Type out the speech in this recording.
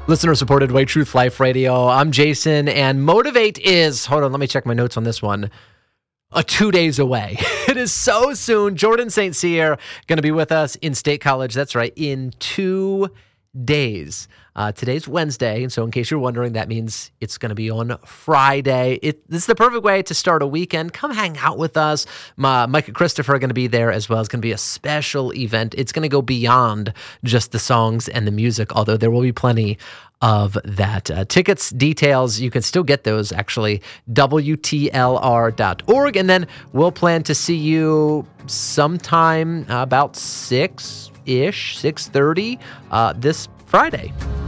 Listener-supported White Truth Life Radio. I'm Jason, and Motivate is, hold on, let me check my notes on this one, 2 days away. It is so soon. Jordan St. Cyr going to be with us in State College. That's right, in 2 days. Today's Wednesday, and so in case you're wondering, that means it's going to be on Friday. This is the perfect way to start a weekend. Come hang out with us. Mike and Christopher are going to be there as well. It's going to be a special event. It's going to go beyond just the songs and the music, although there will be plenty of that. Tickets, details, you can still get those actually, WTLR.org, and then we'll plan to see you sometime about 6-ish, 6:30 this Friday.